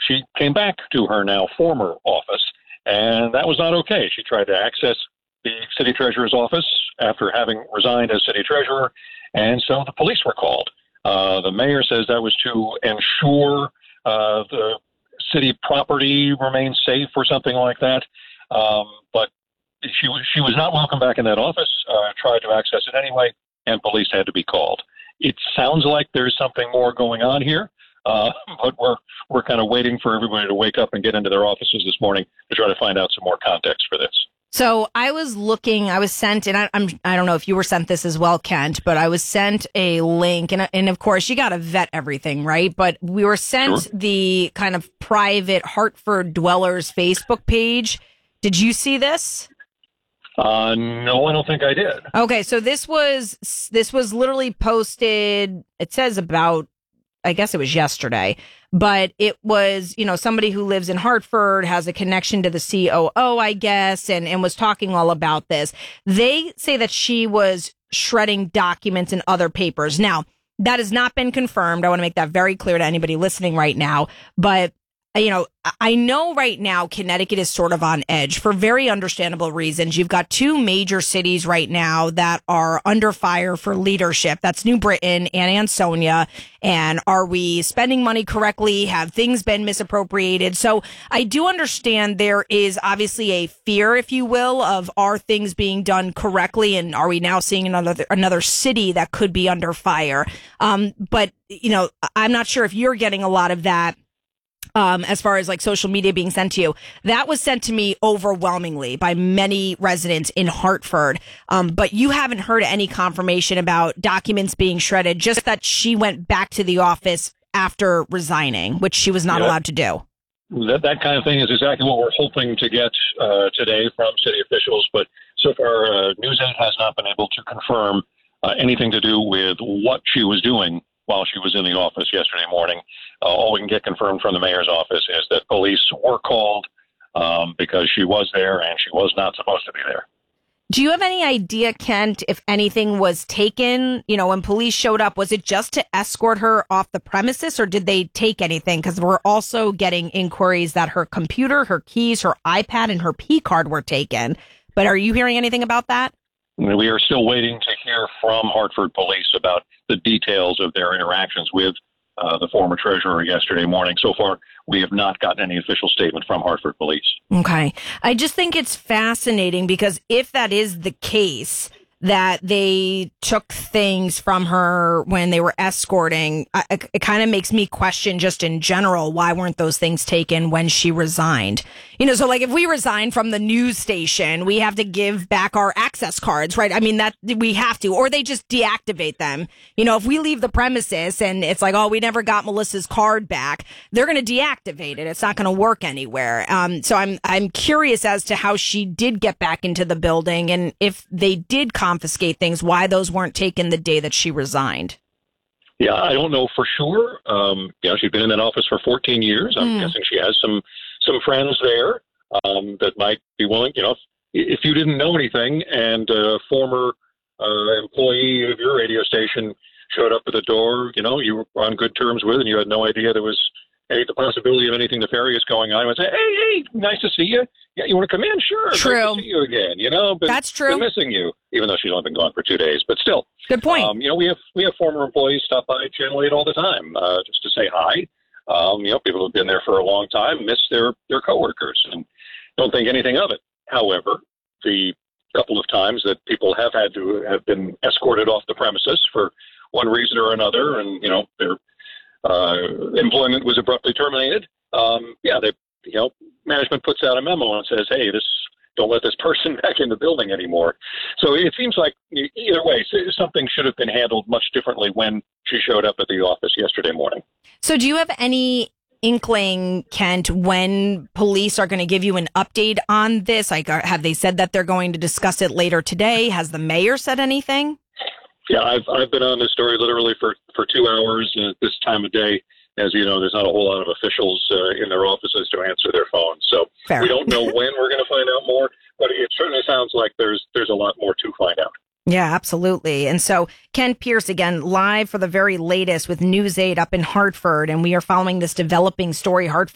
she came back to her now former office, and that was not okay. She tried to access the city treasurer's office after having resigned as city treasurer, and so the police were called. The mayor says that was to ensure the city property remains safe or something like that. But she was not welcome back in that office, tried to access it anyway, and police had to be called. It sounds like there's something more going on here, but we're kind of waiting for everybody to wake up and get into their offices this morning to try to find out some more context for this. So I was sent, and I don't know if you were sent this as well, Kent, but I was sent a link, and of course you got to vet everything, right? But we were sent the kind of private Hartford Dwellers Facebook page. Did you see this? No, I don't think I did. Okay, so this was literally posted. It says about, I guess it was yesterday, but it was, somebody who lives in Hartford, has a connection to the COO, I guess, and was talking all about this. They say that she was shredding documents and other papers. Now, that has not been confirmed. I want to make that very clear to anybody listening right now, but I know right now Connecticut is sort of on edge for very understandable reasons. You've got two major cities right now that are under fire for leadership. That's New Britain and Ansonia. And are we spending money correctly? Have things been misappropriated? So I do understand there is obviously a fear, if you will, of are things being done correctly? And are we now seeing another city that could be under fire? But I'm not sure if you're getting a lot of that. As far as like social media being sent to you, that was sent to me overwhelmingly by many residents in Hartford. But you haven't heard any confirmation about documents being shredded, just that she went back to the office after resigning, which she was not allowed to do. That kind of thing is exactly what we're hoping to get today from city officials. But so far, News 8 has not been able to confirm anything to do with what she was doing while she was in the office yesterday morning. All we can get confirmed from the mayor's office is that police were called because she was there and she was not supposed to be there. Do you have any idea, Kent, if anything was taken? When police showed up, was it just to escort her off the premises, or did they take anything? Because we're also getting inquiries that her computer, her keys, her iPad, and her P card were taken. But are you hearing anything about that? We are still waiting to hear from Hartford Police about the details of their interactions with the former treasurer yesterday morning. So far, we have not gotten any official statement from Hartford Police. Okay. I just think it's fascinating because if that is the case, that they took things from her when they were escorting, it kind of makes me question just in general, why weren't those things taken when she resigned? So like if we resign from the news station, we have to give back our access cards, right? I mean, that we have to, or they just deactivate them. If we leave the premises and it's like, oh, we never got Melissa's card back, they're going to deactivate it. It's not going to work anywhere. So I'm curious as to how she did get back into the building, and if they did confiscate things, why those weren't taken the day that she resigned. Yeah, I don't know for sure. She's been in that office for 14 years. I'm guessing she has some friends there that might be willing. If you didn't know anything and a former employee of your radio station showed up at the door, you were on good terms with, and you had no idea there was the possibility of anything nefarious going on, I would say, hey, nice to see you. Yeah, you want to come in? Sure. True. Nice to see you again. But that's true. Been missing you, even though she's only been gone for 2 days. But still, good point. We have former employees stop by Channel 8 all the time just to say hi. People who've been there for a long time miss their coworkers and don't think anything of it. However, the couple of times that people have had to have been escorted off the premises for one reason or another, and their employment was abruptly terminated. Management puts out a memo and says, "Hey, don't let this person back in the building anymore." So it seems like either way, something should have been handled much differently when she showed up at the office yesterday morning. So do you have any inkling, Kent, when police are going to give you an update on this? Like, have they said that they're going to discuss it later today? Has the mayor said anything? Yeah, I've been on this story literally for 2 hours at this time of day. As you know, there's not a whole lot of officials in their offices to answer their phones. So Fair. We don't know when we're going to find out more, but it certainly sounds like there's a lot more to find out. Yeah, absolutely. And so Kent Pierce, again, live for the very latest with News 8 up in Hartford. And we are following this developing story. Hartford